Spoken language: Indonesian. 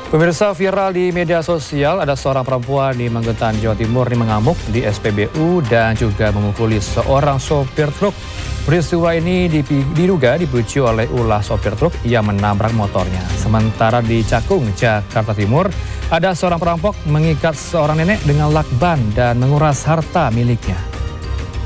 Pemirsa, viral di media sosial, ada seorang perempuan di Magetan, Jawa Timur yang mengamuk di SPBU dan juga memukuli seorang sopir truk. Peristiwa ini diduga dipicu oleh ulah sopir truk yang menabrak motornya. Sementara di Cakung, Jakarta Timur, ada seorang perampok mengikat seorang nenek dengan lakban dan menguras harta miliknya.